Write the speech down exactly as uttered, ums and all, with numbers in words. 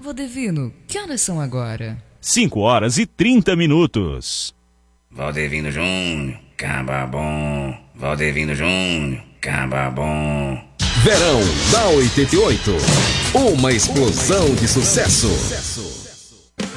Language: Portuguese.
Valdevino, que horas são agora? cinco horas e trinta minutos. Valdevino Júnior, caba bom. Valdevino Júnior, caba bom. Verão da oitenta e oito. Uma explosão de sucesso.